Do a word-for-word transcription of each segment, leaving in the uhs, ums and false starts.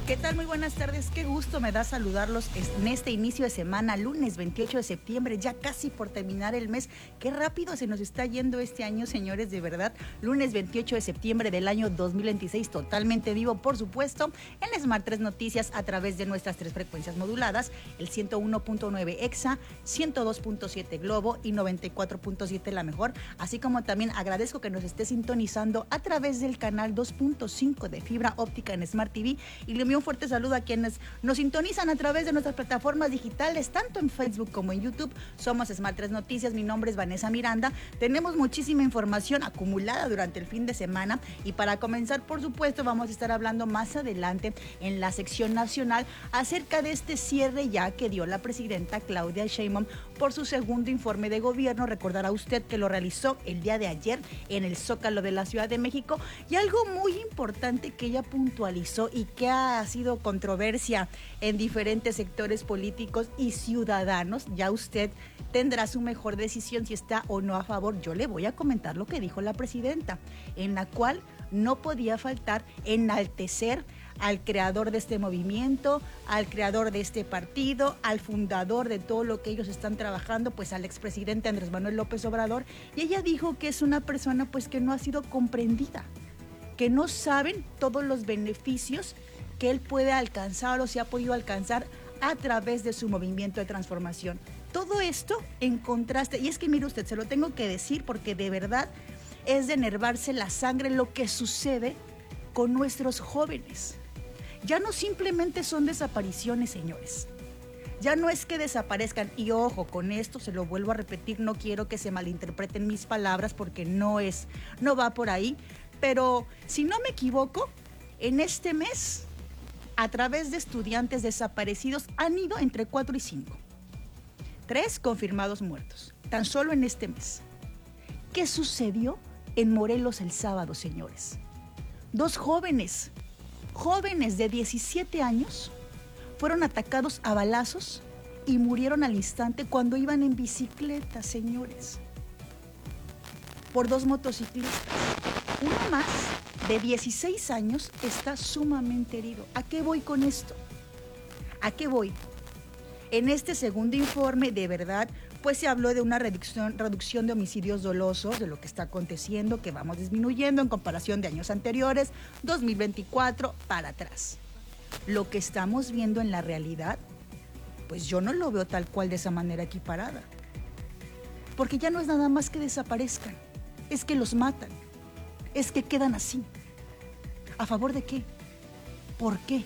¿Qué tal? Muy buenas tardes. Qué gusto me da saludarlos en este inicio de semana, lunes veintiocho de septiembre, ya casi por terminar el mes. Qué rápido se nos está yendo este año, señores, de verdad. Lunes veintiocho de septiembre del año dos mil veintiséis, totalmente vivo, por supuesto, en Smart tres Noticias a través de nuestras tres frecuencias moduladas, el ciento uno punto nueve Exa, ciento dos punto siete Globo y noventa y cuatro punto siete La Mejor, así como también agradezco que nos esté sintonizando a través del canal dos punto cinco de fibra óptica en Smart T V y le envío un fuerte saludo a quienes nos sintonizan a través de nuestras plataformas digitales, tanto en Facebook como en YouTube. Somos Smart tres Noticias, mi nombre es Vanessa Miranda. Tenemos muchísima información acumulada durante el fin de semana y para comenzar, por supuesto, vamos a estar hablando más adelante en la sección nacional acerca de este cierre ya que dio la presidenta Claudia Sheinbaum por su segundo informe de gobierno. Recordará usted que lo realizó el día de ayer en el Zócalo de la Ciudad de México, y algo muy importante que ella puntualizó y que ha sido controversia en diferentes sectores políticos y ciudadanos. Ya usted tendrá su mejor decisión si está o no a favor. Yo le voy a comentar lo que dijo la presidenta, en la cual no podía faltar enaltecer al creador de este movimiento, al creador de este partido, al fundador de todo lo que ellos están trabajando, pues al expresidente Andrés Manuel López Obrador. Y ella dijo que es una persona pues que no ha sido comprendida, que no saben todos los beneficios que él puede alcanzar o se ha podido alcanzar a través de su movimiento de transformación. Todo esto en contraste, y es que mire usted, se lo tengo que decir porque de verdad es de enervarse la sangre lo que sucede con nuestros jóvenes. Ya no simplemente son desapariciones, señores. Ya no es que desaparezcan, y ojo, con esto se lo vuelvo a repetir, no quiero que se malinterpreten mis palabras porque no es, no va por ahí, pero si no me equivoco, en este mes, a través de estudiantes desaparecidos, han ido entre cuatro y cinco. Tres confirmados muertos, tan solo en este mes. ¿Qué sucedió en Morelos el sábado, señores? Dos jóvenes, jóvenes de diecisiete años, fueron atacados a balazos y murieron al instante cuando iban en bicicleta, señores, por dos motociclistas. Uno más, de dieciséis años, está sumamente herido. ¿A qué voy con esto? ¿A qué voy? En este segundo informe, de verdad, pues se habló de una reducción, reducción de homicidios dolosos, de lo que está aconteciendo, que vamos disminuyendo en comparación de años anteriores, dos mil veinticuatro para atrás. Lo que estamos viendo en la realidad, pues yo no lo veo tal cual de esa manera equiparada. Porque ya no es nada más que desaparezcan, es que los matan, es que quedan así. ¿A favor de qué? ¿Por qué?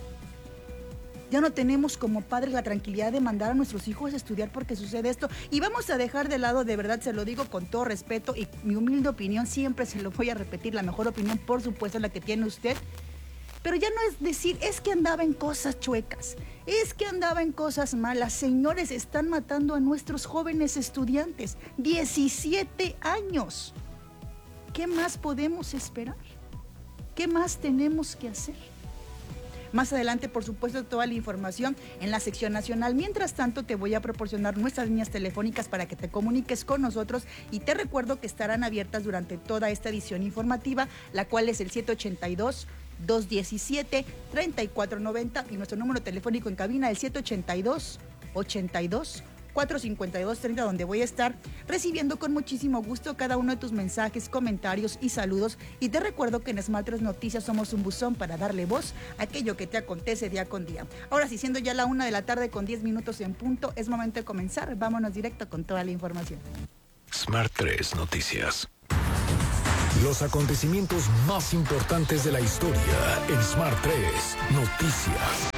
Ya no tenemos como padres la tranquilidad de mandar a nuestros hijos a estudiar porque sucede esto. Y vamos a dejar de lado, de verdad, se lo digo con todo respeto y mi humilde opinión, siempre se lo voy a repetir, la mejor opinión, por supuesto, la que tiene usted. Pero ya no es decir, es que andaba en cosas chuecas, es que andaba en cosas malas. Señores, están matando a nuestros jóvenes estudiantes, diecisiete años. ¿Qué más podemos esperar? ¿Qué más tenemos que hacer? Más adelante, por supuesto, toda la información en la sección nacional. Mientras tanto, te voy a proporcionar nuestras líneas telefónicas para que te comuniques con nosotros y te recuerdo que estarán abiertas durante toda esta edición informativa, la cual es el siete ochenta y dos, dos diecisiete, treinta y cuatro noventa y nuestro número telefónico en cabina, el siete ochenta y dos, ochenta y dos, cuatrocientos cincuenta y dos treinta, donde voy a estar recibiendo con muchísimo gusto cada uno de tus mensajes, comentarios y saludos. Y te recuerdo que en Smart tres Noticias somos un buzón para darle voz a aquello que te acontece día con día. Ahora sí, siendo ya la una de la tarde con diez minutos en punto, es momento de comenzar. Vámonos directo con toda la información. Smart tres Noticias. Los acontecimientos más importantes de la historia en Smart tres Noticias.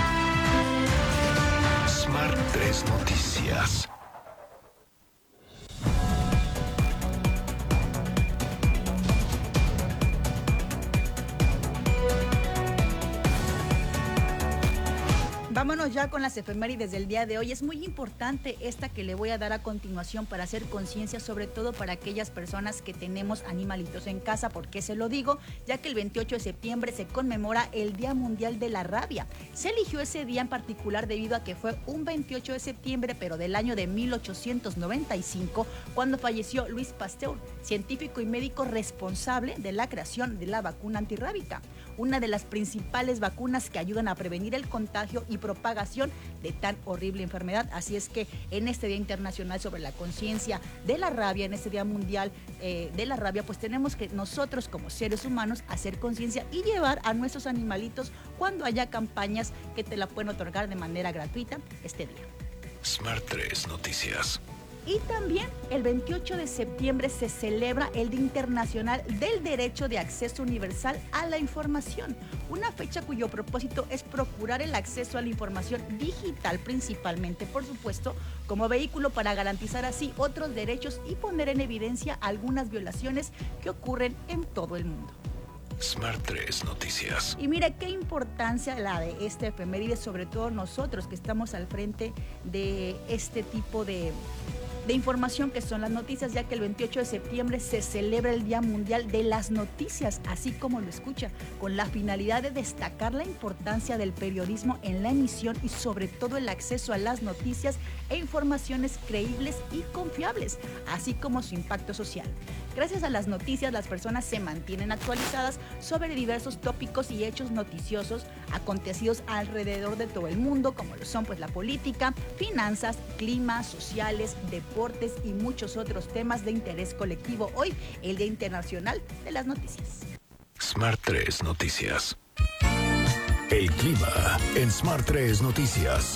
Smart tres Noticias. Vámonos ya con las efemérides del día de hoy. Es muy importante esta que le voy a dar a continuación para hacer conciencia, sobre todo para aquellas personas que tenemos animalitos en casa. ¿Por qué se lo digo? Ya que el veintiocho de septiembre se conmemora el Día Mundial de la Rabia. Se eligió ese día en particular debido a que fue un veintiocho de septiembre, pero del año de mil ochocientos noventa y cinco, cuando falleció Luis Pasteur, científico y médico responsable de la creación de la vacuna antirrábica. una de las principales vacunas que ayudan a prevenir el contagio y propagación de tan horrible enfermedad. Así es que en este Día Internacional sobre la Conciencia de la Rabia, en este Día Mundial eh, de la Rabia, pues tenemos que nosotros como seres humanos hacer conciencia y llevar a nuestros animalitos cuando haya campañas que te la pueden otorgar de manera gratuita este día. Smart tres Noticias. Y también el veintiocho de septiembre se celebra el Día Internacional del Derecho de Acceso Universal a la Información, una fecha cuyo propósito es procurar el acceso a la información digital principalmente, por supuesto, como vehículo para garantizar así otros derechos y poner en evidencia algunas violaciones que ocurren en todo el mundo. Smart tres Noticias. Y mira qué importancia la de este efeméride, sobre todo nosotros que estamos al frente de este tipo de... de información que son las noticias, ya que el veintiocho de septiembre se celebra el Día Mundial de las Noticias, así como lo escucha, con la finalidad de destacar la importancia del periodismo en la emisión y sobre todo el acceso a las noticias e informaciones creíbles y confiables, así como su impacto social. Gracias a las noticias, las personas se mantienen actualizadas sobre diversos tópicos y hechos noticiosos acontecidos alrededor de todo el mundo, como lo son pues la política, finanzas, clima, sociales, deportes y muchos otros temas de interés colectivo. Hoy, el Día Internacional de las Noticias. Smart tres Noticias. El clima en Smart tres Noticias.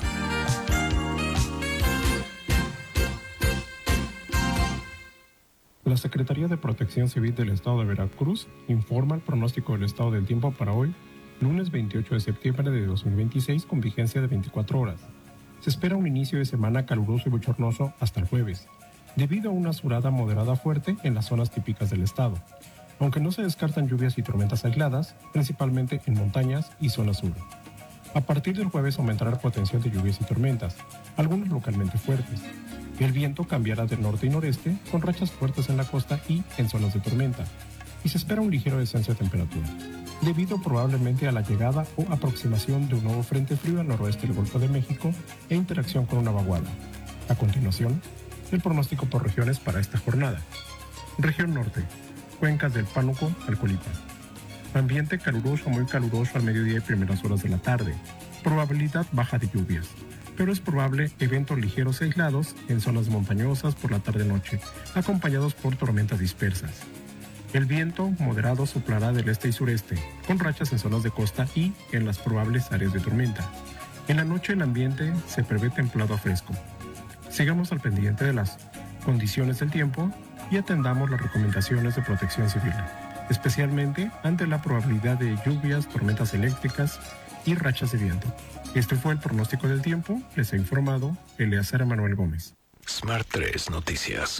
La Secretaría de Protección Civil del Estado de Veracruz informa el pronóstico del estado del tiempo para hoy, lunes veintiocho de septiembre de dos mil veintiséis, con vigencia de veinticuatro horas. Se espera un inicio de semana caluroso y bochornoso hasta el jueves, debido a una surada moderada fuerte en las zonas típicas del estado, aunque no se descartan lluvias y tormentas aisladas, principalmente en montañas y zona sur. A partir del jueves aumentará la potencia de lluvias y tormentas, algunas localmente fuertes. El viento cambiará del norte y noreste, con rachas fuertes en la costa y en zonas de tormenta, y se espera un ligero descenso de temperatura, debido probablemente a la llegada o aproximación de un nuevo frente frío al noroeste del Golfo de México e interacción con una vaguada. A continuación, el pronóstico por regiones para esta jornada. Región Norte, cuencas del Pánuco al Colima. Ambiente caluroso, muy caluroso al mediodía y primeras horas de la tarde. Probabilidad baja de lluvias, pero es probable eventos ligeros e aislados en zonas montañosas por la tarde-noche, acompañados por tormentas dispersas. El viento moderado soplará del este y sureste, con rachas en zonas de costa y en las probables áreas de tormenta. En la noche el ambiente se prevé templado a fresco. Sigamos al pendiente de las condiciones del tiempo y atendamos las recomendaciones de protección civil, especialmente ante la probabilidad de lluvias, tormentas eléctricas y rachas de viento. Este fue el pronóstico del tiempo. Les ha informado Eleazar Emanuel Gómez. Smart tres Noticias.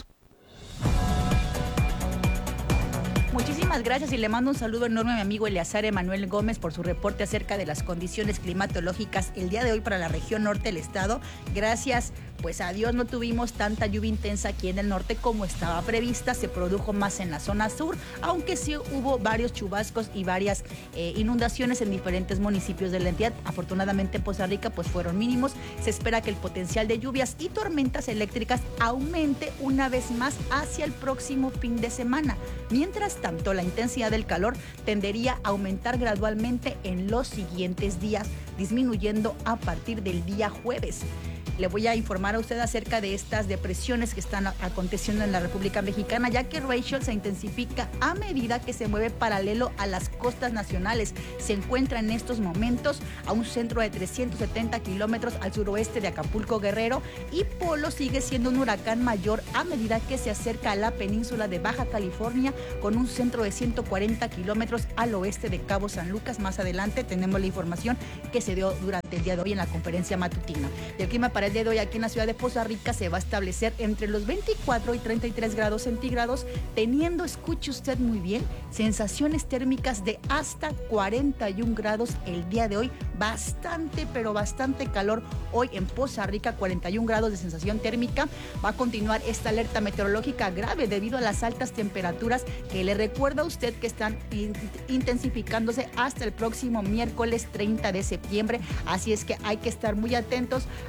Muchísimas gracias y le mando un saludo enorme a mi amigo Eleazar Emanuel Gómez por su reporte acerca de las condiciones climatológicas el día de hoy para la región norte del estado. Gracias, pues a Dios no tuvimos tanta lluvia intensa aquí en el norte como estaba prevista, se produjo más en la zona sur, aunque sí hubo varios chubascos y varias eh, inundaciones en diferentes municipios de la entidad. Afortunadamente en Poza Rica pues fueron mínimos. Se espera que el potencial de lluvias y tormentas eléctricas aumente una vez más hacia el próximo fin de semana. Mientras tanto, la intensidad del calor tendería a aumentar gradualmente en los siguientes días, disminuyendo a partir del día jueves. Le voy a informar a usted acerca de estas depresiones que están aconteciendo en la República Mexicana, ya que Rachel se intensifica a medida que se mueve paralelo a las costas nacionales. Se encuentra en estos momentos a un centro de trescientos setenta kilómetros al suroeste de Acapulco, Guerrero, y Polo sigue siendo un huracán mayor a medida que se acerca a la península de Baja California, con un centro de ciento cuarenta kilómetros al oeste de Cabo San Lucas. Más adelante tenemos la información que se dio durante el día de hoy en la conferencia matutina. El clima para el día de hoy aquí en la ciudad de Poza Rica se va a establecer entre los veinticuatro y treinta y tres grados centígrados, teniendo, escuche usted muy bien, sensaciones térmicas de hasta cuarenta y un grados el día de hoy. Bastante, pero bastante calor hoy en Poza Rica, cuarenta y un grados de sensación térmica. Va a continuar esta alerta meteorológica grave debido a las altas temperaturas que le recuerda a usted que están intensificándose hasta el próximo miércoles treinta de septiembre. Así es que hay que estar muy atentos a las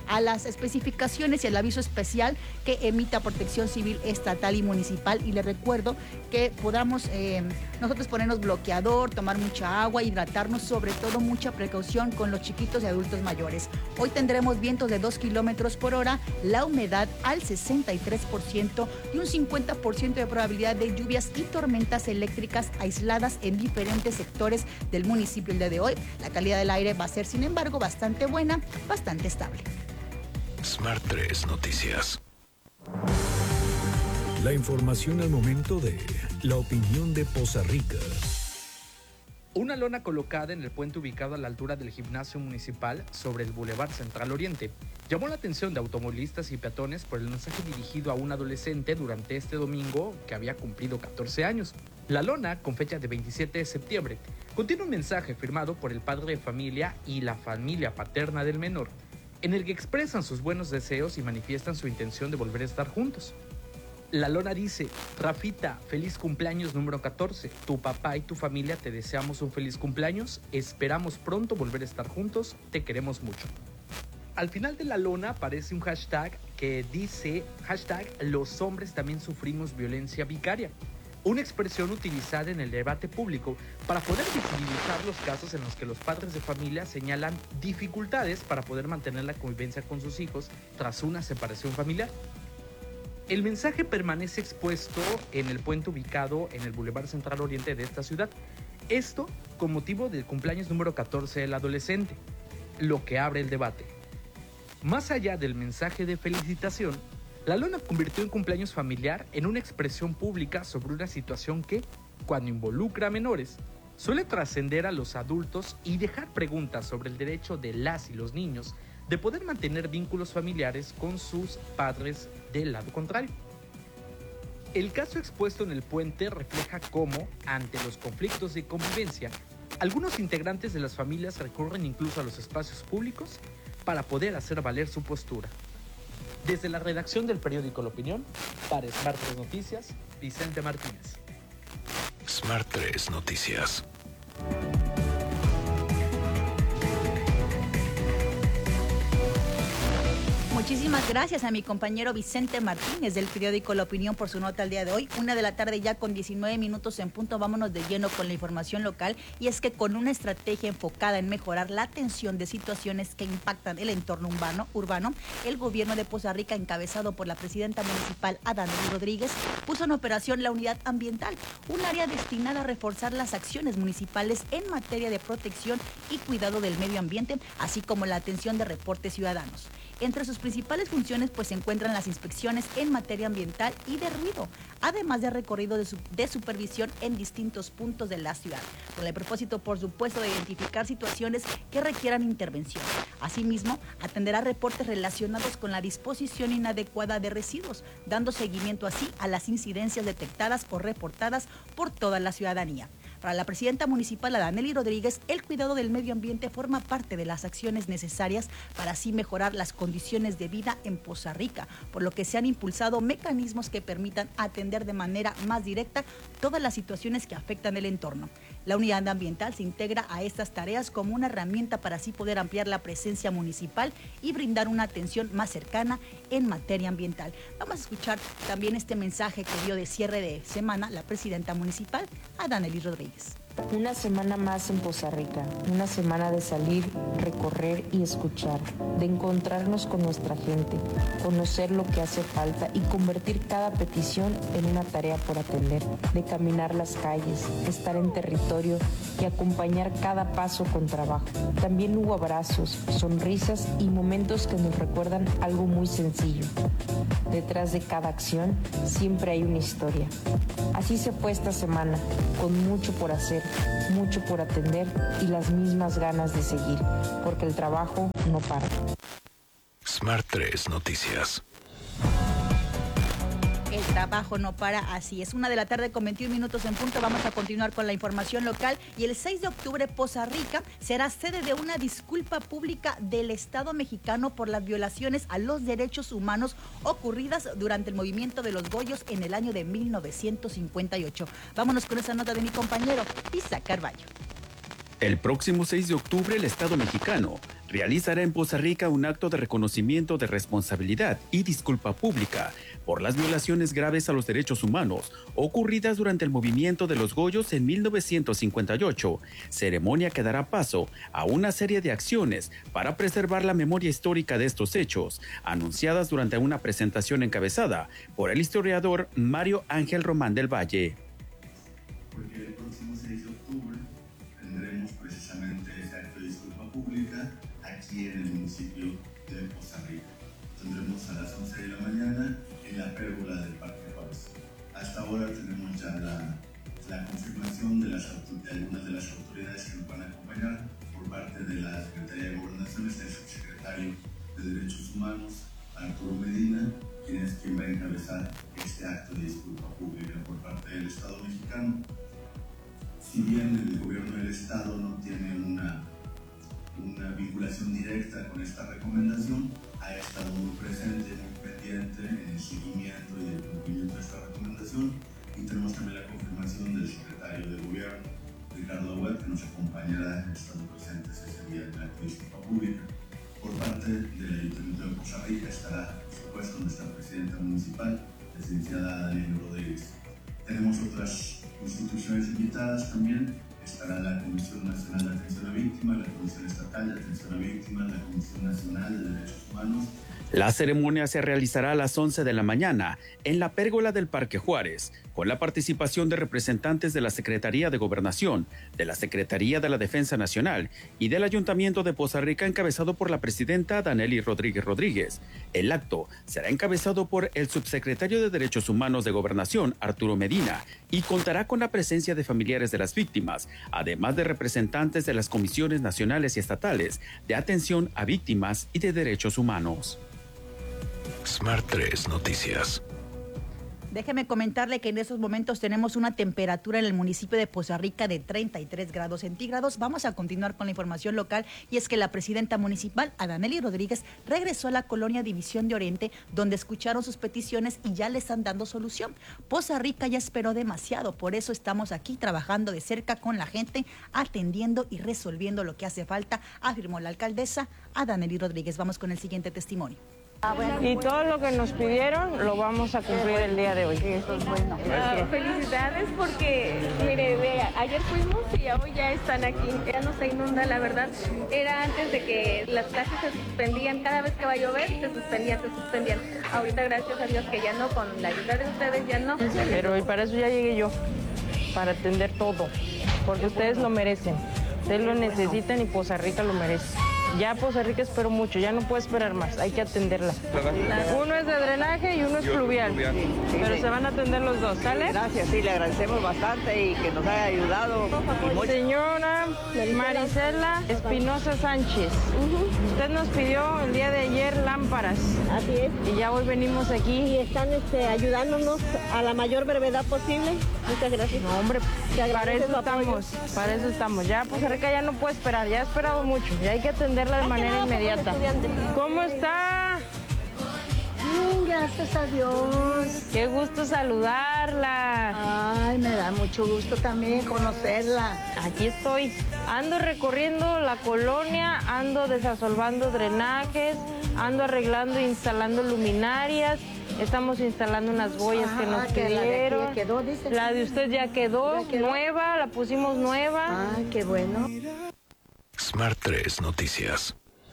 especificaciones y el aviso especial que emita Protección Civil Estatal y Municipal. Y les recuerdo que podamos eh, nosotros ponernos bloqueador, tomar mucha agua, hidratarnos, sobre todo mucha precaución con los chiquitos y adultos mayores. Hoy tendremos vientos de dos kilómetros por hora, la humedad al sesenta y tres por ciento y un cincuenta por ciento de probabilidad de lluvias y tormentas eléctricas aisladas en diferentes sectores del municipio el día de hoy. La calidad del aire va a ser, sin embargo, bastante buena, bastante estable. Smart tres Noticias. La información al momento de la opinión de Poza Rica. Una lona colocada en el puente ubicado a la altura del gimnasio municipal sobre el Boulevard Central Oriente llamó la atención de automovilistas y peatones por el mensaje dirigido a un adolescente durante este domingo que había cumplido catorce años. La lona, con fecha de veintisiete de septiembre, contiene un mensaje firmado por el padre de familia y la familia paterna del menor, en el que expresan sus buenos deseos y manifiestan su intención de volver a estar juntos. La lona dice: Rafita, feliz cumpleaños número catorce. Tu papá y tu familia te deseamos un feliz cumpleaños. Esperamos pronto volver a estar juntos. Te queremos mucho. Al final de la lona aparece un hashtag que dice hashtag los hombres también sufrimos violencia vicaria. Una expresión utilizada en el debate público para poder visibilizar los casos en los que los padres de familia señalan dificultades para poder mantener la convivencia con sus hijos tras una separación familiar. El mensaje permanece expuesto en el puente ubicado en el Boulevard Central Oriente de esta ciudad. Esto con motivo del cumpleaños número catorce del adolescente, lo que abre el debate. Más allá del mensaje de felicitación, la lona convirtió el cumpleaños familiar en una expresión pública sobre una situación que, cuando involucra a menores, suele trascender a los adultos y dejar preguntas sobre el derecho de las y los niños de poder mantener vínculos familiares con sus padres del lado contrario. El caso expuesto en el puente refleja cómo, ante los conflictos de convivencia, algunos integrantes de las familias recurren incluso a los espacios públicos para poder hacer valer su postura. Desde la redacción del periódico La Opinión, para Smart tres Noticias, Vicente Martínez. Smart tres Noticias. Muchísimas gracias a mi compañero Vicente Martínez del periódico La Opinión por su nota al día de hoy. Una de la tarde ya con diecinueve minutos en punto. Vámonos de lleno con la información local, y es que con una estrategia enfocada en mejorar la atención de situaciones que impactan el entorno urbano, urbano el gobierno de Poza Rica, encabezado por la presidenta municipal Adanelis Rodríguez, puso en operación la unidad ambiental, un área destinada a reforzar las acciones municipales en materia de protección y cuidado del medio ambiente, así como la atención de reportes ciudadanos. Entre sus principales funciones pues se encuentran las inspecciones en materia ambiental y de ruido, además de recorrido de, su, de supervisión en distintos puntos de la ciudad, con el propósito, por supuesto, de identificar situaciones que requieran intervención. Asimismo, atenderá reportes relacionados con la disposición inadecuada de residuos, dando seguimiento así a las incidencias detectadas o reportadas por toda la ciudadanía. Para la presidenta municipal Adanelis Rodríguez, el cuidado del medio ambiente forma parte de las acciones necesarias para así mejorar las condiciones de vida en Poza Rica, por lo que se han impulsado mecanismos que permitan atender de manera más directa todas las situaciones que afectan el entorno. La unidad ambiental se integra a estas tareas como una herramienta para así poder ampliar la presencia municipal y brindar una atención más cercana en materia ambiental. Vamos a escuchar también este mensaje que dio de cierre de semana la presidenta municipal, Adanelis Rodríguez. Una semana más en Poza Rica, una semana de salir, recorrer y escuchar, de encontrarnos con nuestra gente, conocer lo que hace falta y convertir cada petición en una tarea por atender, de caminar las calles, estar en territorio y acompañar cada paso con trabajo. También hubo abrazos, sonrisas y momentos que nos recuerdan algo muy sencillo. Detrás de cada acción siempre hay una historia. Así se fue esta semana, con mucho por hacer, mucho por atender y las mismas ganas de seguir, porque el trabajo no para. Smart tres Noticias. El trabajo no para, así es. Una de la tarde con veintiún minutos en punto. Vamos a continuar con la información local. Y el seis de octubre, Poza Rica será sede de una disculpa pública del Estado mexicano por las violaciones a los derechos humanos ocurridas durante el movimiento de los Goyos en el año de mil novecientos cincuenta y ocho. Vámonos con esa nota de mi compañero Isa Carballo. El próximo seis de octubre, el Estado mexicano realizará en Poza Rica un acto de reconocimiento de responsabilidad y disculpa pública por las violaciones graves a los derechos humanos ocurridas durante el movimiento de los Goyos en mil novecientos cincuenta y ocho, ceremonia que dará paso a una serie de acciones para preservar la memoria histórica de estos hechos, anunciadas durante una presentación encabezada por el historiador Mario Ángel Román del Valle. Porque el próximo seis de octubre tendremos precisamente ese acto de disculpa pública aquí en el municipio de Poza Rica. Tendremos a las once de la mañana en la pérgola del Parque Juárez. Hasta ahora tenemos ya la, la confirmación de, las, de algunas de las autoridades que nos van a acompañar por parte de la Secretaría de Gobernación, está el subsecretario de Derechos Humanos, Arturo Medina, quien es quien va a encabezar este acto de disculpa pública por parte del Estado mexicano. Si bien el gobierno del Estado no tiene una, una vinculación directa con esta recomendación, ha estado muy presente, muy pendiente en el seguimiento y el cumplimiento de esta recomendación, y tenemos también la confirmación del secretario de Gobierno, Ricardo Agüed, que nos acompañará estando presentes ese día en la acto de disculpa pública. Por parte del Ayuntamiento de Poza Rica estará, por supuesto, nuestra presidenta municipal, la licenciada Daniela Rodríguez. Tenemos otras instituciones invitadas también. Estará la Comisión Nacional de Atención a Víctimas, la Comisión Estatal de Atención a Víctimas, la Comisión Nacional de Derechos Humanos. La ceremonia se realizará a las once de la mañana en la pérgola del Parque Juárez, con la participación de representantes de la Secretaría de Gobernación, de la Secretaría de la Defensa Nacional y del Ayuntamiento de Poza Rica, encabezado por la presidenta Danely Rodríguez Rodríguez. El acto será encabezado por el subsecretario de Derechos Humanos de Gobernación, Arturo Medina, y contará con la presencia de familiares de las víctimas, además de representantes de las comisiones nacionales y estatales de atención a víctimas y de derechos humanos. Smart tres Noticias. Déjeme comentarle que en estos momentos tenemos una temperatura en el municipio de Poza Rica de treinta y tres grados centígrados. Vamos a continuar con la información local, y es que la presidenta municipal, Danely Rodríguez, regresó a la colonia División de Oriente, donde escucharon sus peticiones y ya le están dando solución. Poza Rica ya esperó demasiado, por eso estamos aquí trabajando de cerca con la gente, atendiendo y resolviendo lo que hace falta, afirmó la alcaldesa Danely Rodríguez. Vamos con el siguiente testimonio. Y todo lo que nos pidieron lo vamos a cumplir el día de hoy. Eso es bueno. Uh, felicidades porque, mire, de, ayer fuimos y hoy ya están aquí. Ya no se inunda, la verdad. Era antes de que las clases se suspendían. Cada vez que va a llover, se suspendían, se suspendían. Ahorita, gracias a Dios, que ya no, con la ayuda de ustedes ya no. Pero y para eso ya llegué yo, para atender todo, porque ustedes lo merecen. Ustedes lo necesitan y Poza Rica lo merece. Ya Poza Rica espero mucho, ya no puedo esperar más, hay que atenderla. Uno es de drenaje y uno es pluvial, pero se van a atender los dos, ¿sale? Gracias, sí, le agradecemos bastante y que nos haya ayudado. Señora Marisela Espinosa Sánchez, usted nos pidió el día de ayer lámparas. Así es. Y ya hoy venimos aquí. Y están este, ayudándonos a la mayor brevedad posible. Muchas gracias. No, hombre, para eso estamos, para eso estamos. Ya Poza Rica ya no puede esperar, ya ha esperado mucho, ya hay que atender de manera inmediata. ¿Cómo está? Bien, gracias a Dios. Qué gusto saludarla. Ay, me da mucho gusto también conocerla. Aquí estoy. Ando recorriendo la colonia, ando desasolvando drenajes, ando arreglando e instalando luminarias. Estamos instalando unas boyas Ajá, que nos que pidieron. La de, quedó, dice. La de usted ya quedó, ya quedó nueva, la pusimos nueva. Ay, qué bueno. Smart tres Noticias.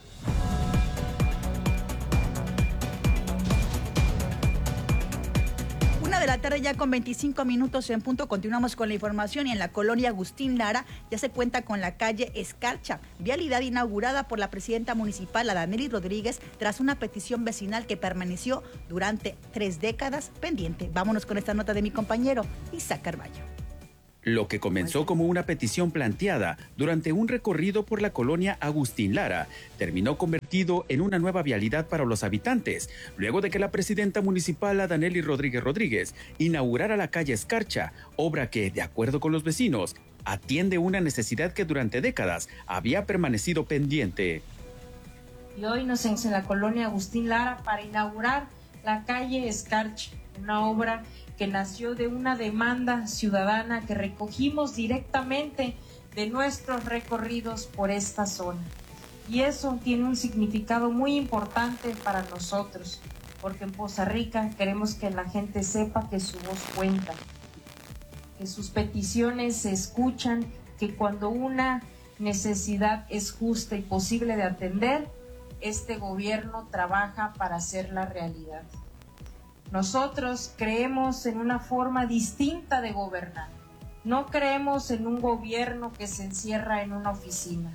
Una de la tarde ya con veinticinco minutos en punto. Continuamos con la información, y en la colonia Agustín Lara ya se cuenta con la calle Escarcha, vialidad inaugurada por la presidenta municipal Danely Rodríguez tras una petición vecinal que permaneció durante tres décadas pendiente. Vámonos con esta nota de mi compañero Isaac Carballo. Lo que comenzó como una petición planteada durante un recorrido por la colonia Agustín Lara terminó convertido en una nueva vialidad para los habitantes, luego de que la presidenta municipal Danely Rodríguez Rodríguez inaugurara la calle Escarcha, obra que, de acuerdo con los vecinos, atiende una necesidad que durante décadas había permanecido pendiente. Y hoy nos en la colonia Agustín Lara para inaugurar la calle Escarcha, una obra que nació de una demanda ciudadana que recogimos directamente de nuestros recorridos por esta zona. Y eso tiene un significado muy importante para nosotros, porque en Poza Rica queremos que la gente sepa que su voz cuenta, que sus peticiones se escuchan, que cuando una necesidad es justa y posible de atender, este gobierno trabaja para hacerla realidad. Nosotros creemos en una forma distinta de gobernar. No creemos en un gobierno que se encierra en una oficina.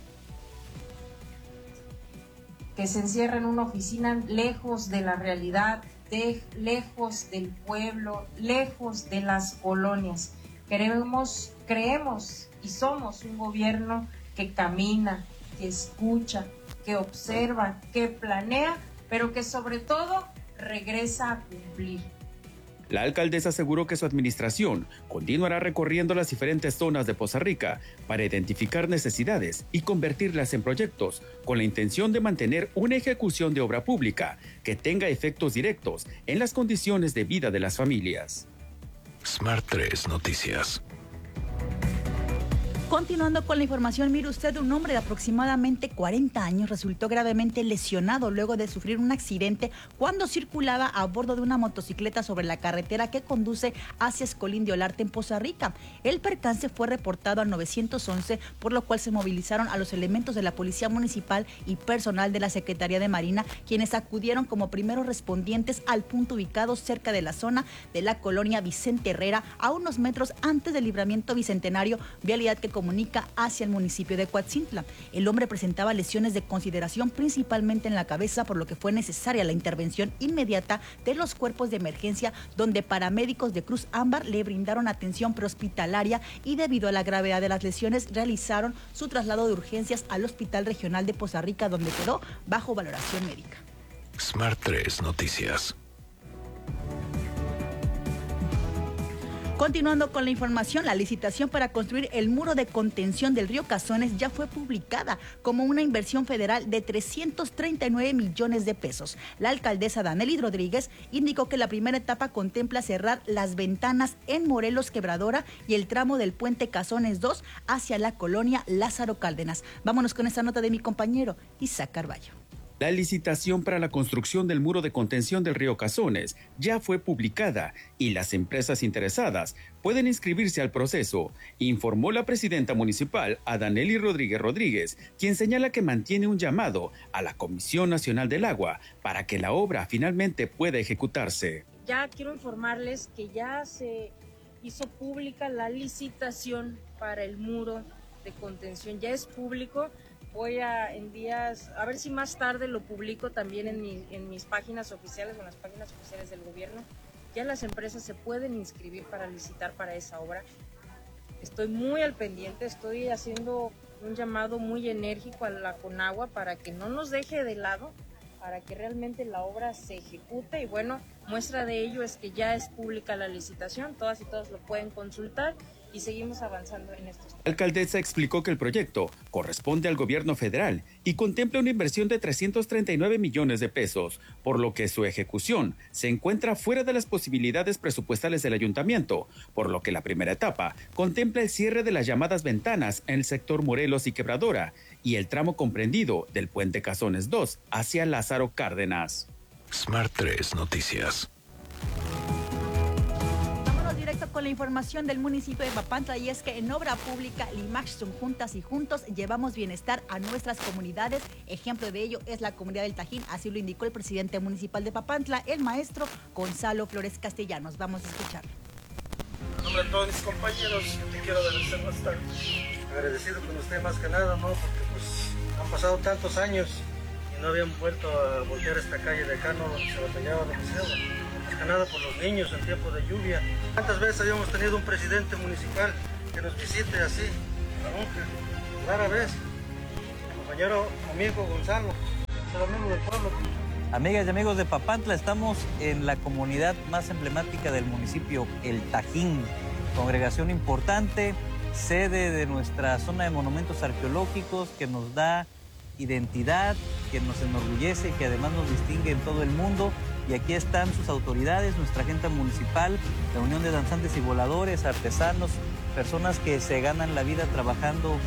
Que se encierra en una oficina lejos de la realidad, de, lejos del pueblo, lejos de las colonias. Queremos, creemos y somos un gobierno que camina, que escucha, que observa, que planea, pero que sobre todo regresa a cumplir. La alcaldesa aseguró que su administración continuará recorriendo las diferentes zonas de Poza Rica para identificar necesidades y convertirlas en proyectos, con la intención de mantener una ejecución de obra pública que tenga efectos directos en las condiciones de vida de las familias. Smart tres Noticias. Continuando con la información, mire usted, un hombre de aproximadamente cuarenta años resultó gravemente lesionado luego de sufrir un accidente cuando circulaba a bordo de una motocicleta sobre la carretera que conduce hacia Escolín de Olarte en Poza Rica. El percance fue reportado al nueve once, por lo cual se movilizaron a los elementos de la Policía Municipal y personal de la Secretaría de Marina, quienes acudieron como primeros respondientes al punto ubicado cerca de la zona de la colonia Vicente Herrera, a unos metros antes del libramiento bicentenario, vialidad que comunica hacia el municipio de Coatzintla. El hombre presentaba lesiones de consideración principalmente en la cabeza, por lo que fue necesaria la intervención inmediata de los cuerpos de emergencia, donde paramédicos de Cruz Ámbar le brindaron atención prehospitalaria y debido a la gravedad de las lesiones realizaron su traslado de urgencias al Hospital Regional de Poza Rica, donde quedó bajo valoración médica. Smart tres Noticias. Continuando con la información, la licitación para construir el muro de contención del río Cazones ya fue publicada como una inversión federal de trescientos treinta y nueve millones de pesos. La alcaldesa Danely Rodríguez indicó que la primera etapa contempla cerrar las ventanas en Morelos Quebradora y el tramo del puente Cazones dos hacia la colonia Lázaro Cárdenas. Vámonos con esta nota de mi compañero Isaac Carballo. La licitación para la construcción del muro de contención del río Cazones ya fue publicada y las empresas interesadas pueden inscribirse al proceso, informó la presidenta municipal, Danely Rodríguez Rodríguez, quien señala que mantiene un llamado a la Comisión Nacional del Agua para que la obra finalmente pueda ejecutarse. Ya quiero informarles que ya se hizo pública la licitación para el muro de contención, ya es público. Voy a en días, a ver si más tarde lo publico también en, mi, en mis páginas oficiales o en las páginas oficiales del gobierno. Ya las empresas se pueden inscribir para licitar para esa obra. Estoy muy al pendiente, estoy haciendo un llamado muy enérgico a la Conagua para que no nos deje de lado, para que realmente la obra se ejecute. Y bueno, muestra de ello es que ya es pública la licitación, todas y todos lo pueden consultar. Y seguimos avanzando en estos temas. La alcaldesa explicó que el proyecto corresponde al gobierno federal y contempla una inversión de trescientos treinta y nueve millones de pesos, por lo que su ejecución se encuentra fuera de las posibilidades presupuestales del ayuntamiento, por lo que la primera etapa contempla el cierre de las llamadas ventanas en el sector Morelos y Quebradora y el tramo comprendido del puente Cazones dos hacia Lázaro Cárdenas. Smart tres Noticias. Directo con la información del municipio de Papantla, y es que en obra pública Limax son juntas y juntos llevamos bienestar a nuestras comunidades. Ejemplo de ello es la comunidad del Tajín, así lo indicó el presidente municipal de Papantla, el maestro Gonzalo Flores Castellanos. Vamos a escucharlo. En nombre de todos mis compañeros, te quiero agradecer bastante. Agradecido con usted más que nada, ¿no? Porque pues han pasado tantos años y no habían vuelto a voltear esta calle de acá, ¿no? Donde se batallaba demasiado. Nada por los niños en tiempo de lluvia. ¿Cuántas veces habíamos tenido un presidente municipal que nos visite así? Nunca, rara vez. Mi compañero amigo Gonzalo, el amigo del pueblo. Amigas y amigos de Papantla, estamos en la comunidad más emblemática del municipio, El Tajín, congregación importante, sede de nuestra zona de monumentos arqueológicos que nos da identidad, que nos enorgullece y que además nos distingue en todo el mundo. Y aquí están sus autoridades, nuestra gente municipal, la Unión de Danzantes y Voladores, artesanos, personas que se ganan la vida trabajando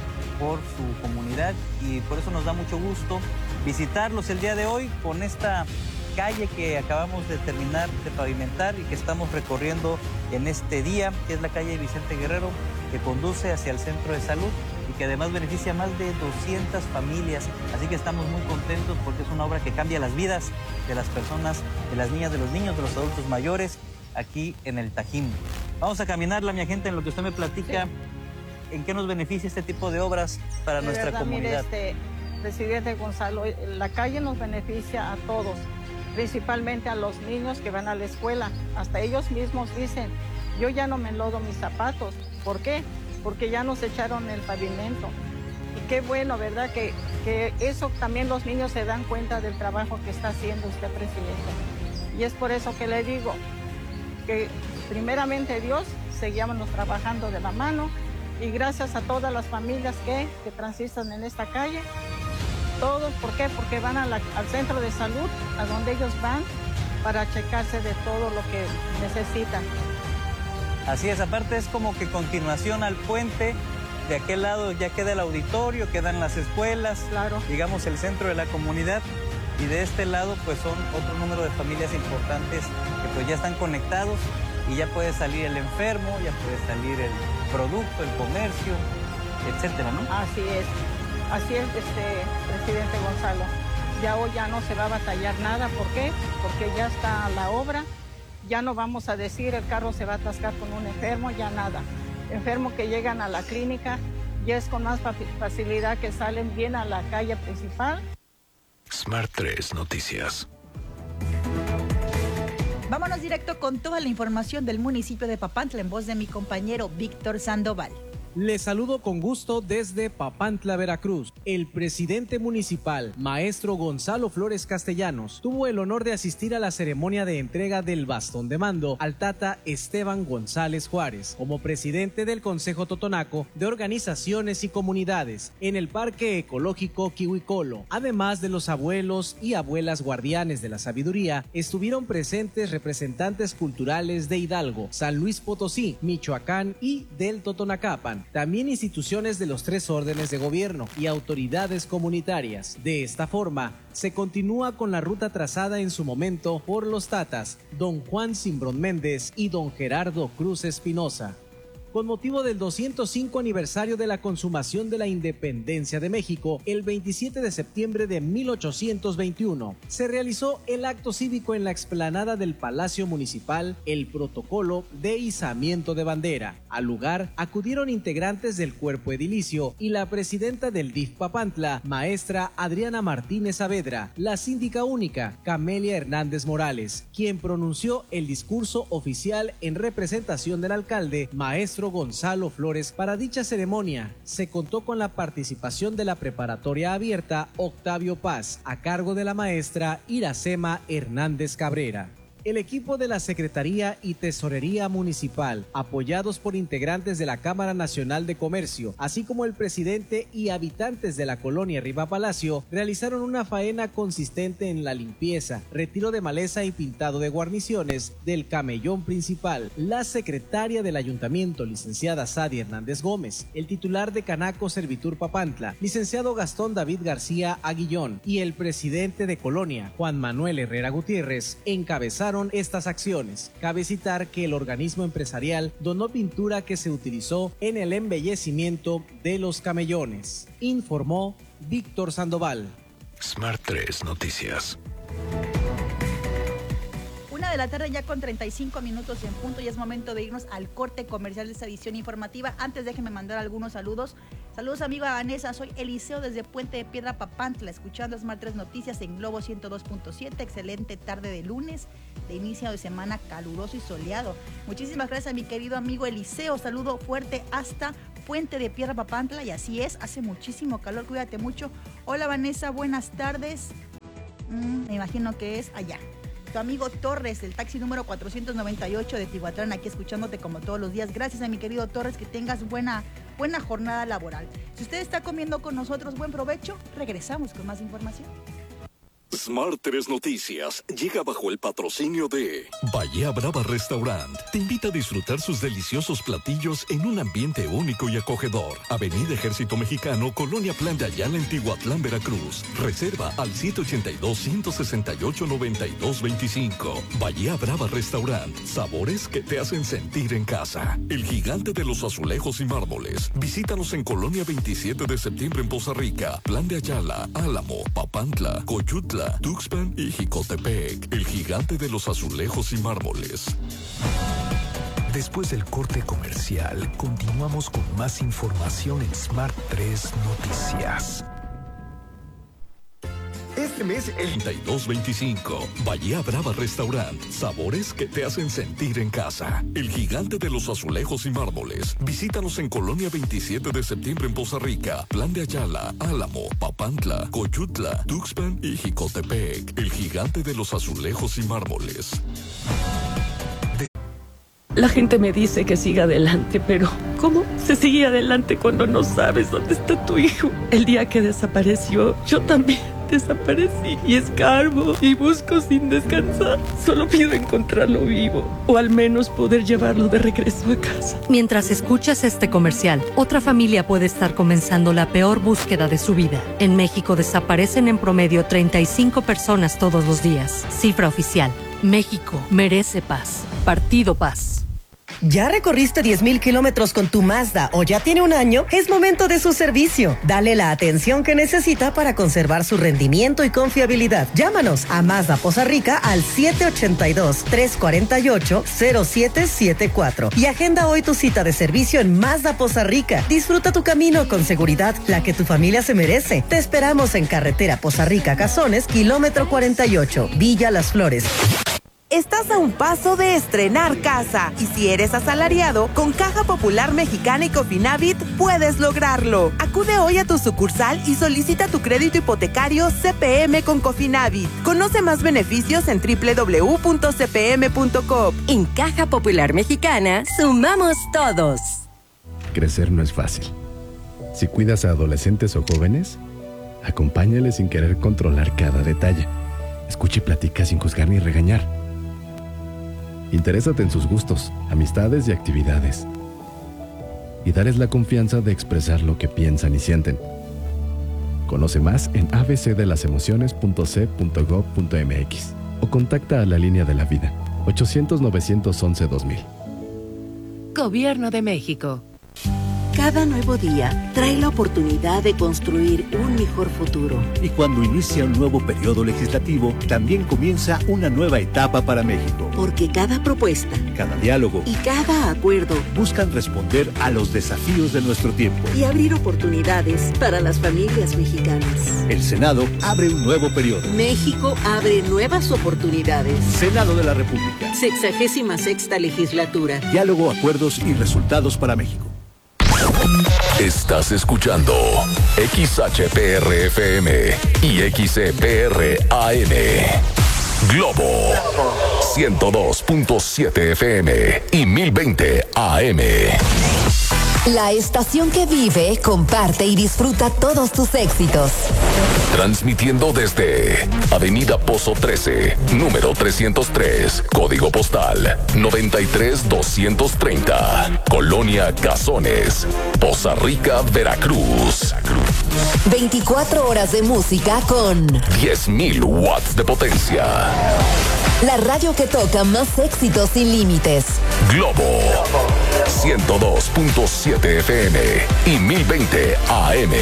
por su comunidad y por eso nos da mucho gusto visitarlos el día de hoy con esta calle que acabamos de terminar de pavimentar y que estamos recorriendo en este día, que es la calle Vicente Guerrero, que conduce hacia el centro de salud y que además beneficia a más de doscientas familias. Así que estamos muy contentos porque es una obra que cambia las vidas de las personas, de las niñas, de los niños, de los adultos mayores, aquí en el Tajín. Vamos a caminarla, mi gente, en lo que usted me platica, sí. ¿En qué nos beneficia este tipo de obras para de nuestra verdad, comunidad? Mire, este, presidente Gonzalo, la calle nos beneficia a todos, principalmente a los niños que van a la escuela. Hasta ellos mismos dicen, yo ya no me enlodo mis zapatos. ¿Por qué? Porque ya nos echaron el pavimento. Y qué bueno, ¿verdad? Que, que eso también los niños se dan cuenta del trabajo que está haciendo usted, presidente. Y es por eso que le digo que primeramente Dios, seguíamos trabajando de la mano y gracias a todas las familias que, que transitan en esta calle. Todos, ¿por qué? Porque van a la, al centro de salud, a donde ellos van, para checarse de todo lo que necesitan. Así es, aparte es como que continuación al puente, de aquel lado ya queda el auditorio, quedan las escuelas, claro. digamos el centro de la comunidad, y de este lado pues son otro número de familias importantes que pues ya están conectados y ya puede salir el enfermo, ya puede salir el producto, el comercio, etcétera, ¿no? Así es. Así es, este, presidente Gonzalo. Ya hoy ya no se va a batallar nada. ¿Por qué? Porque ya está la obra. Ya no vamos a decir el carro se va a atascar con un enfermo, ya nada. Enfermos que llegan a la clínica, ya es con más facilidad que salen bien a la calle principal. Smart tres Noticias. Vámonos directo con toda la información del municipio de Papantla en voz de mi compañero Víctor Sandoval. Les saludo con gusto desde Papantla, Veracruz. El presidente municipal, maestro Gonzalo Flores Castellanos, tuvo el honor de asistir a la ceremonia de entrega del bastón de mando al Tata Esteban González Juárez, como presidente del Consejo Totonaco de Organizaciones y Comunidades, en el Parque Ecológico Kihuicolo. Además de los abuelos y abuelas guardianes de la sabiduría, estuvieron presentes representantes culturales de Hidalgo, San Luis Potosí, Michoacán y del Totonacapan. También instituciones de los tres órdenes de gobierno y autoridades comunitarias. De esta forma, se continúa con la ruta trazada en su momento por los tatas, don Juan Simbrón Méndez y don Gerardo Cruz Espinosa. Con motivo del doscientos cinco aniversario de la consumación de la independencia de México, el veintisiete de septiembre de mil ochocientos veintiuno, se realizó el acto cívico en la explanada del Palacio Municipal, el protocolo de izamiento de bandera. Al lugar acudieron integrantes del cuerpo edilicio y la presidenta del D I F Papantla, maestra Adriana Martínez Saavedra, la síndica única, Camelia Hernández Morales, quien pronunció el discurso oficial en representación del alcalde, maestro Gonzalo Flores. Para dicha ceremonia se contó con la participación de la preparatoria abierta Octavio Paz, a cargo de la maestra Iracema Hernández Cabrera. El equipo de la Secretaría y Tesorería Municipal, apoyados por integrantes de la Cámara Nacional de Comercio, así como el presidente y habitantes de la colonia Riva Palacio, realizaron una faena consistente en la limpieza, retiro de maleza y pintado de guarniciones del camellón principal. La secretaria del Ayuntamiento, licenciada Sadia Hernández Gómez, el titular de Canaco Servitur Papantla, licenciado Gastón David García Aguillón, y el presidente de Colonia, Juan Manuel Herrera Gutiérrez, encabezaron estas acciones. Cabe citar que el organismo empresarial donó pintura que se utilizó en el embellecimiento de los camellones, informó Víctor Sandoval. Smart tres Noticias. Una de la tarde ya con treinta y cinco minutos en punto y es momento de irnos al corte comercial de esta edición informativa. Antes déjenme mandar algunos saludos. Saludos amiga Vanessa, soy Eliseo desde Puente de Piedra Papantla, escuchando Smart tres Noticias en Globo ciento dos punto siete. Excelente tarde de lunes, de inicio de semana caluroso y soleado. Muchísimas gracias a mi querido amigo Eliseo, saludo fuerte hasta Puente de Piedra Papantla y así es, hace muchísimo calor, cuídate mucho. Hola Vanessa, buenas tardes. Mm, me imagino que es allá. Tu amigo Torres, del taxi número cuatrocientos noventa y ocho de Tihuatlán, aquí escuchándote como todos los días. Gracias a mi querido Torres, que tengas buena, buena jornada laboral. Si usted está comiendo con nosotros, buen provecho. Regresamos con más información. Smart tres Noticias llega bajo el patrocinio de Bahía Brava Restaurant. Te invita a disfrutar sus deliciosos platillos en un ambiente único y acogedor. Avenida Ejército Mexicano, Colonia Plan de Ayala, en Tihuatlán, Veracruz. Reserva al siete ochenta y dos, ciento sesenta y ocho, noventa y dos veinticinco. Bahía Brava Restaurant. Sabores que te hacen sentir en casa. El gigante de los azulejos y mármoles. Visítanos en Colonia veintisiete de septiembre en Poza Rica, Plan de Ayala, Álamo, Papantla, Coyutla, Tuxpan y Jicotepec. El gigante de los azulejos y mármoles. Después del corte comercial, continuamos con más información en Smart tres Noticias. Este mes, el treinta y dos veinticinco, Bahía Brava Restaurant. Sabores que te hacen sentir en casa. El gigante de los azulejos y mármoles. Visítanos en Colonia veintisiete de septiembre en Poza Rica, Plan de Ayala, Álamo, Papantla, Coyutla, Tuxpan y Jicotepec. El gigante de los azulejos y mármoles. De- La gente me dice que siga adelante, pero ¿cómo se sigue adelante cuando no sabes dónde está tu hijo? El día que desapareció, yo también desaparecí y escarbo y busco sin descansar. Solo pido encontrarlo vivo o al menos poder llevarlo de regreso a casa. Mientras escuchas este comercial, otra familia puede estar comenzando la peor búsqueda de su vida. En México desaparecen en promedio treinta y cinco personas todos los días. Cifra oficial. México merece paz. Partido Paz. ¿Ya recorriste diez mil kilómetros con tu Mazda o ya tiene un año? Es momento de su servicio. Dale la atención que necesita para conservar su rendimiento y confiabilidad. Llámanos a Mazda Poza Rica al siete ochenta y dos, tres cuarenta y ocho, cero siete siete cuatro y agenda hoy tu cita de servicio en Mazda Poza Rica. Disfruta tu camino con seguridad, la que tu familia se merece. Te esperamos en Carretera Poza Rica Cazones, kilómetro cuarenta y ocho, Villa Las Flores. Estás a un paso de estrenar casa y si eres asalariado, con Caja Popular Mexicana y Cofinavit puedes lograrlo. Acude hoy a tu sucursal y solicita tu crédito hipotecario C P M con Cofinavit. Conoce más beneficios en doble u doble u doble u punto c p m punto com. En Caja Popular Mexicana, sumamos todos. Crecer no es fácil. Si cuidas a adolescentes o jóvenes, acompáñales sin querer controlar cada detalle. Escucha y platica sin juzgar ni regañar. Interésate en sus gustos, amistades y actividades. Y darles la confianza de expresar lo que piensan y sienten. Conoce más en a b c de las emociones punto c punto gov punto m x o contacta a la Línea de la Vida, ochocientos, novecientos once, dos mil. Gobierno de México. Cada nuevo día trae la oportunidad de construir un mejor futuro. Y cuando inicia un nuevo periodo legislativo, también comienza una nueva etapa para México. Porque cada propuesta, cada diálogo y cada acuerdo buscan responder a los desafíos de nuestro tiempo y abrir oportunidades para las familias mexicanas. El Senado abre un nuevo periodo. México abre nuevas oportunidades. Senado de la República. Sexagésima sexta legislatura. Diálogo, acuerdos y resultados para México. Estás escuchando X H P R F M y X E P R A M. Globo ciento dos punto siete F M y mil veinte A M. La estación que vive, comparte y disfruta todos tus éxitos. Transmitiendo desde Avenida Pozo trece, número trescientos tres, código postal noventa y tres doscientos treinta, Colonia Cazones, Poza Rica, Veracruz. veinticuatro horas de música con diez mil watts de potencia. La radio que toca más éxitos sin límites. Globo ciento dos punto siete F M y mil veinte A M.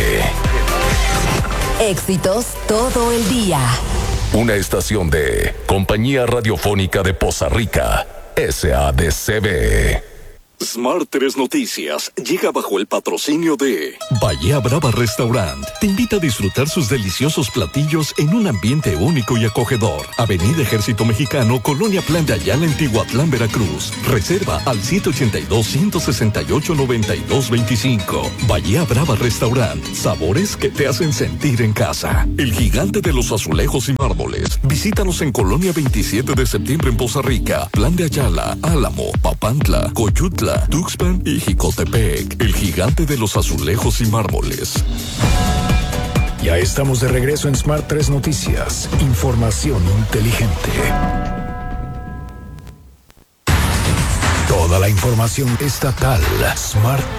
Éxitos todo el día. Una estación de Compañía Radiofónica de Poza Rica, S A D C B. Smart tres Noticias llega bajo el patrocinio de Bahía Brava Restaurant. Te invita a disfrutar sus deliciosos platillos en un ambiente único y acogedor. Avenida Ejército Mexicano, Colonia Plan de Ayala, en Tihuatlán, Veracruz. Reserva al siete ochenta y dos, ciento sesenta y ocho, noventa y dos veinticinco. Bahía Brava Restaurant. Sabores que te hacen sentir en casa. El gigante de los azulejos y mármoles. Visítanos en Colonia veintisiete de septiembre en Poza Rica, Plan de Ayala, Álamo, Papantla, Coyutla, Tuxpan y Jicotepec. El gigante de los azulejos y mármoles. Ya estamos de regreso en Smart tres Noticias. Información inteligente. Toda la información estatal. Smart